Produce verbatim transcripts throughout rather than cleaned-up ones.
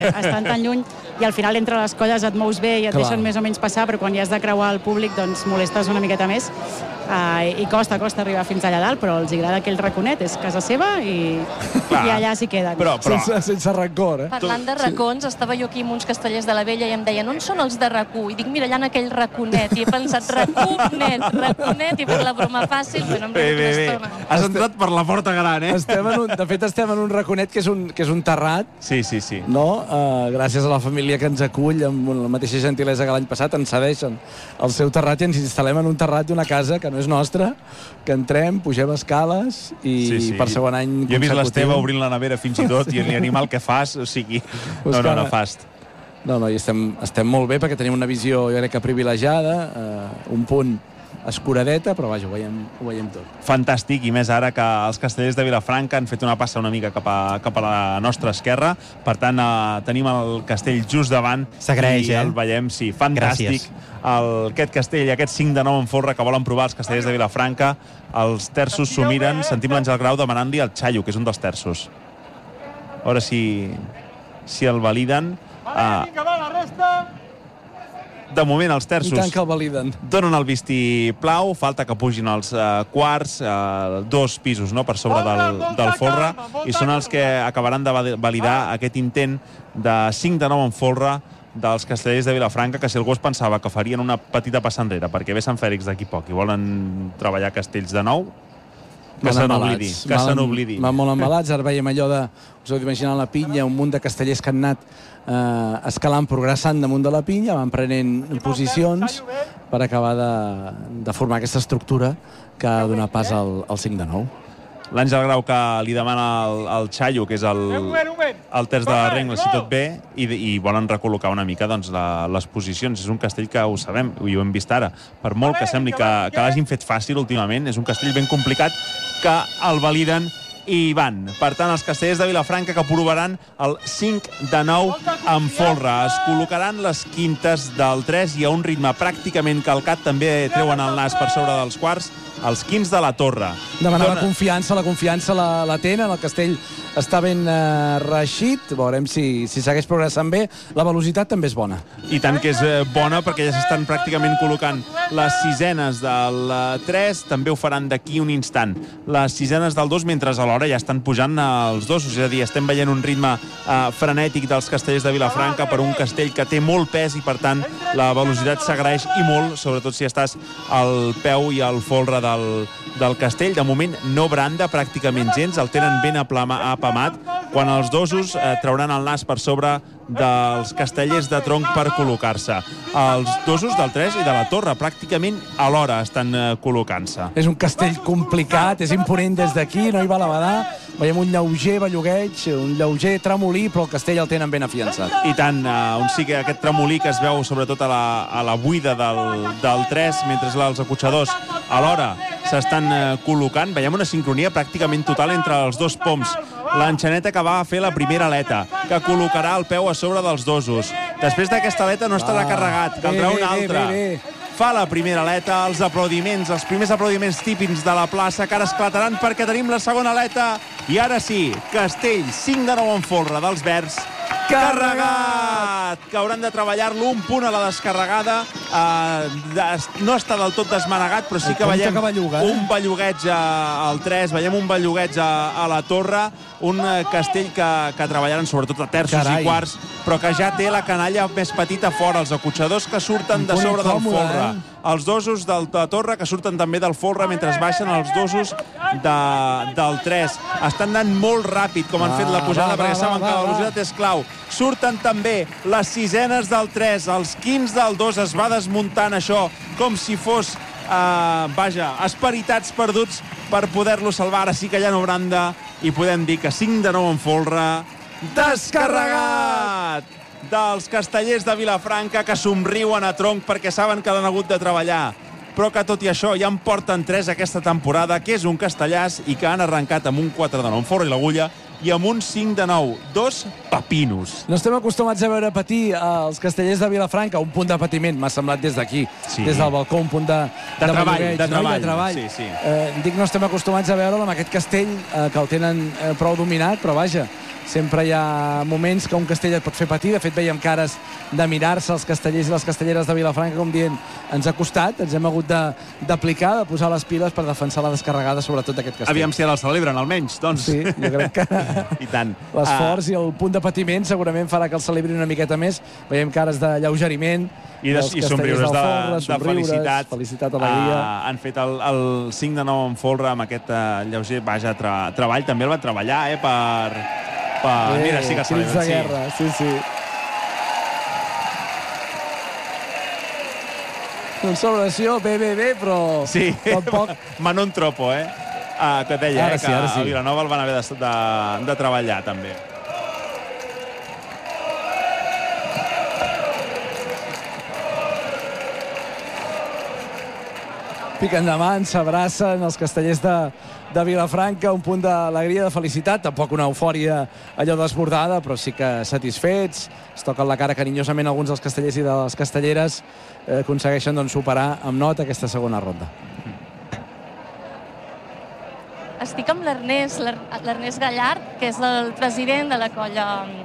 estan tan lluny i al final entre les colles et mous bé i et Clar. deixen més o menys passar, però quan ja has de creuar el públic doncs molestes una miqueta més uh, i costa, costa arribar fins allà dalt, però els agrada aquell raconet, és casa seva i, i allà s'hi queden. Però, però... Sense, sense rancor, eh? Parlant de racons, estava jo aquí amb uns castellers de la Vella i em deien, on són els de racó? I dic, mira, allà en aquell raconet. I he pensat, raconet, raconet, i per la broma fàcil, però em Bé, veig bé, una bé. estona. Has entrat per la porta gran, eh? Estem en un, de fet, estem en un raconet que és un, que és un terrat, Sí, sí, sí. no? Uh, gràcies a la família que ens acull, amb la mateixa gentilesa que l'any passat, ens cedeixen el seu terrat i ens instal·lem en un terrat d'una casa que no és nostra, que entrem, pugem escales i Sí, sí. per segon any Jo he vist consecutiu. l'Esteve obrint la nevera fins i tot i l'animal que fas, o sigui... No, no, no, fast. No, no, i estem, estem molt bé perquè tenim una visió, jo crec que privilegiada, uh, un punt escuradeta, però vaja, ho veiem, ho veiem tot. Fantàstic, i més ara que els castellers de Vilafranca han fet una passa una mica cap a, cap a la nostra esquerra. Per tant, eh, tenim el castell just davant. S'agraeix, i eh? el veiem, sí, fantàstic. El, aquest castell, aquest cinc de nou en folre que volen provar els castellers de Vilafranca. Els terços s'ho miren, sentim l'Àngel Grau demanant-li al Xaio, que és un dels terços. A veure si, si el validen. Ah, de moment els I terços tant que el validen. donen el vistiplau, falta que pugin els eh, quarts, eh, dos pisos, no?, per sobre del, del folre, i són els que acabaran de va- validar aquest intent de cinc de nou en folre dels castellers de Vilafranca, que si algú es pensava que farien una petita passa enrere, perquè ve Sant Fèlix d'aquí poc i volen treballar castells de nou, que Mal se embalats. n'oblidi, que Mal- se n'oblidi. mal- Molt embalats, ara veiem allò de, us heu d'imaginar la pinya, un munt de castellers que han anat eh, escalant, progressant damunt de la pinya, van prenent posicions per acabar de, de formar aquesta estructura que ha de donar pas al, al cinc de nou. L'Àngel Grau que li demana al, al Xaio, que és el, el terç de la regla, si tot bé, i, i volen recol·locar una mica doncs, la, les posicions. És un castell que ho sabem, i ho hem vist ara. Per molt que sembli que, que l'hagin fet fàcil últimament, és un castell ben complicat que el validen i van. Per tant, els castellers de Vilafranca que provaran el cinc de nou en folre. Es col·locaran les quintes del tres i a un ritme pràcticament calcat també treuen el nas per sobre dels quarts els quins de la torre. Demanava Dona- confiança, la confiança la, la tenen, el castell està ben eh, reixit, veurem si, si segueix progressant bé, la velocitat també és bona. I tant que és eh, bona, perquè ja s'estan pràcticament col·locant les sisenes del tres, també ho faran d'aquí un instant. Les sisenes del dos, mentre alhora ja estan pujant els dos, és a dir, estem veient un ritme eh, frenètic dels castellers de Vilafranca per un castell que té molt pes i, per tant, la velocitat s'agraeix i molt, sobretot si estàs al peu i al folre del, del castell. De moment no branda pràcticament gens, el tenen ben aplama, apamat, quan els dosos eh, trauran el nas per sobre dels castellers de tronc per col·locar-se. Els dosos del tres i de la torre pràcticament alhora estan eh, col·locant-se. És un castell complicat, és imponent des d'aquí, no hi va la badar, veiem un lleuger bellugueig, un lleuger tremolí, però el castell el tenen ben afiançat. I tant, eh, on sí que aquest tremolí que es veu sobretot a la, a la buida del, del tres, mentre els acotxadors alhora s'estan eh, col·locant. Veiem una sincronia pràcticament total entre els dos poms. L'enxaneta que va fer la primera aleta, que col·locarà el peu a sobre dels dosos. Després d'aquesta aleta no estarà carregat, caldrà bé, una bé, altra. bé, bé. Fa la primera aleta, els aplaudiments, els primers aplaudiments típics de la plaça, que ara esclataran perquè tenim la segona aleta. I ara sí, castell cinc de nou en folre dels verds, carregat! Que hauran de treballar-lo un punt a la descarregada. Uh, no està del tot desmanegat, però sí que El compte veiem que belluga, eh? un bellugueig al tres, veiem un bellugueig a, a la torre, un eh, castell que, que treballaran sobretot a terços Carai. i quarts, però que ja té la canalla més petita fora, els acotxadors que surten Un de punt sobre del incòmode, folre, eh? els dosos del, de la torre que surten també del folre mentre baixen els dosos de, del tres. Estan anant molt ràpid, com han Va, fet la pujada, va, perquè va, saben va, que la va. velocitat és clau. Surten també les sisenes del tres, els quins del dos, es va desmuntant això com si fos, eh, vaja, esperitats perduts per poder-lo salvar. Ara sí que ja no branda i podem dir que cinc de nou en folre, descarregat dels castellers de Vilafranca, que somriuen a tronc perquè saben que l'han hagut de treballar, però que tot i això ja en porten tres aquesta temporada, que és un castellàs, i que han arrencat amb un quatre de nou en folre i l'agulla i amb un cinc de nou. Dos pepinos. No estem acostumats a veure patir els castellers de Vilafranca. Un punt de patiment, m'ha semblat des d'aquí, sí. des del balcó, un punt de, de, de treball. de, de treball. de treball. Sí, sí. Eh, dic, no estem acostumats a veure'l amb aquest castell, eh, que el tenen eh, prou dominat, però vaja, sempre hi ha moments que un castell et pot fer patir. De fet, veiem cares de mirar-se els castellers i les castelleres de Vilafranca com dient, ens ha costat, ens hem hagut d'aplicar, de, de posar les piles per defensar la descarregada, sobretot d'aquest castell. Aviam si ara el celebren, almenys, doncs. Sí, jo crec que I tant. L'esforç uh... i el punt de patiment segurament farà que el celebri una miqueta més. Veiem cares de lleugeriment i, de, i somriures de, folre, de felicitat. Felicitat, alegria. Uh, han fet el, el cinc de nou en folre amb aquest uh, lleuger vaja, tra, treball. També el va treballar, eh, per... per... Eh, Mira, sí que celebren. Crits de guerra, sí, sí. Una celebració, bé, bé, bé, però sí. tampoc... Manon Tropo, eh? Uh, que deia ara eh, sí, que sí. a Vilanova el van haver de, de, de treballar, també. Piquen de mans, s'abracen els castellers de, de Vilafranca, un punt d'alegria, de felicitat, tampoc una eufòria allò desbordada, però sí que satisfets. Es toquen la cara carinyosament alguns dels castellers i de les castelleres, eh, aconsegueixen doncs, superar amb nota aquesta segona ronda. Estic amb l'Ernest, l'Ernest Gallard, que és el president de la colla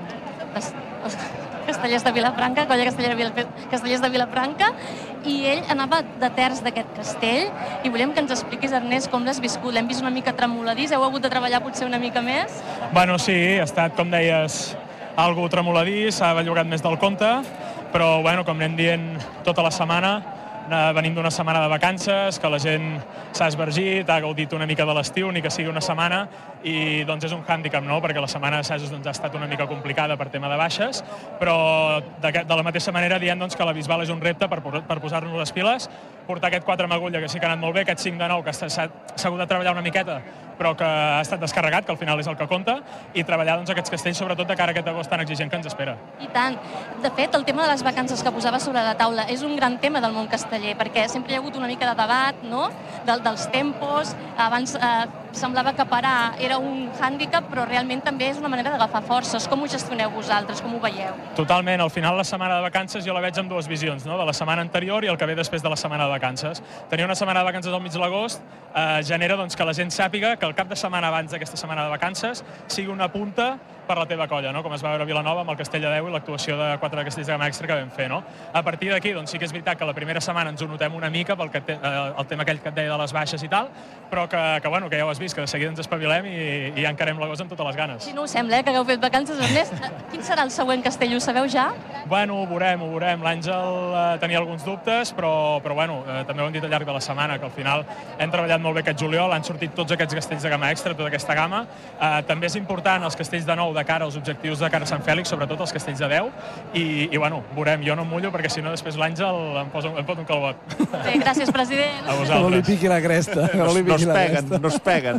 Castellers de Vilafranca, colla Castellers de Vilafranca, i ell anava de terç d'aquest castell, i volem que ens expliquis, Ernest, com l'has viscut. L'hem vist una mica tremoladís, heu hagut de treballar potser una mica més? Bueno, sí, ha estat, com deies, algo tremoladís, s'ha bellugat més del compte, però, bueno, com anem dient tota la setmana, venim d'una setmana de vacances, que la gent s'ha esvergit, ha gaudit una mica de l'estiu, ni que sigui una setmana, i doncs és un hàndicap, no?, perquè la setmana d'assajos doncs, ha estat una mica complicada per tema de baixes, però de, de la mateixa manera diem doncs, que la Bisbal és un repte per, per posar-nos les piles, portar aquest quatre amb agulla, que sí que ha anat molt bé, aquest cinc de nou, que s'ha hagut de treballar una miqueta, però que ha estat descarregat, que al final és el que compta, i treballar doncs, aquests castells, sobretot de cara a aquest agost tan exigent que ens espera. I tant. De fet, el tema de les vacances que posava sobre la taula és un gran tema del món casteller, perquè sempre hi ha hagut una mica de debat, no?, del, dels tempos. Abans eh, semblava que parar era un hàndicap, però realment també és una manera d'agafar forces. Com ho gestioneu vosaltres? Com ho veieu? Totalment. Al final, la setmana de vacances jo la veig amb dues visions, no?, de la setmana anterior i el que ve després de la setmana de vacances. Tenir una setmana de vacances al mig de l'agost eh, genera doncs, que la gent sàpiga que el cap de setmana abans d'aquesta setmana de vacances sigui una punta per la teva colla, no?, com es va veure a Vilanova amb el Castell de Déu i l'actuació de quatre castells de gamma extra que vam fer, no? A partir d'aquí, doncs sí que és veritat que la primera setmana ens ho notem una mica pel que te, eh, el tema aquell que et deia de les baixes i tal, però que, que, bueno, que ja ho has vist, que de seguida ens espavilem i, i ja encarem l'agost amb totes les ganes. Si no ho sembla, eh, que hagueu fet vacances. Ernest, quin serà el següent castell? Ho sabeu ja? Bueno, ho veurem, ho veurem. L'Àngel eh, tenia alguns dubtes, però, però bueno, eh, també ho hem dit al llarg de la setmana, que al final hem treballat molt bé aquest juliol, han sortit tots aquests castells de gamma extra, tota aquesta gamma. Eh, també és important els castells de nou de cara als objectius de cara a Sant Fèlix, sobretot els castells de deu, i, i bueno, veurem, jo no em mullo perquè si no després l'Àngel em posa em pot un calbot. Bé, gràcies, president. A vosaltres. Que no li piqui la cresta. Que no, li piqui no es la peguen, cresta. no es peguen.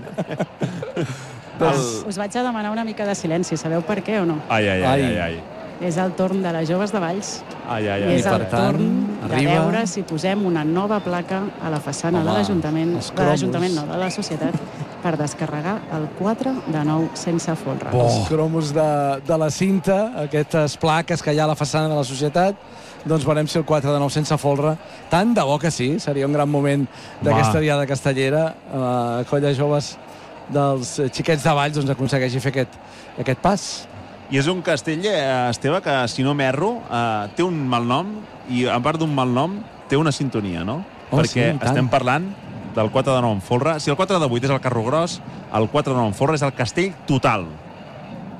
El... Us vaig a demanar una mica de silenci, sabeu per què o no? Ai, ai, ai, ai, ai. És el torn de les joves de Valls. Ai, ai, I ai. és el per tant, torn arriba... de veure si posem una nova placa a la façana Home, de l'Ajuntament, els de cromos. l'Ajuntament no, de la Societat, per descarregar el quatre de nou sense folre. Oh. Els cromos de, de la cinta, aquestes plaques que hi ha a la façana de la Societat, doncs veurem si el quatre de nou sense folre, tant de bo que sí, seria un gran moment d'aquesta diada castellera, la colla joves dels xiquets de Valls doncs aconsegueixi fer aquest, aquest pas. I és un castell, eh, Esteve, que, si no m'erro, eh, té un mal nom, i a part d'un mal nom, té una sintonia, no? Oh, Perquè sí, estem parlant del quatre de nou en folre. Si el quatre de vuit és el carro gros, el quatre de nou en folre és el castell total.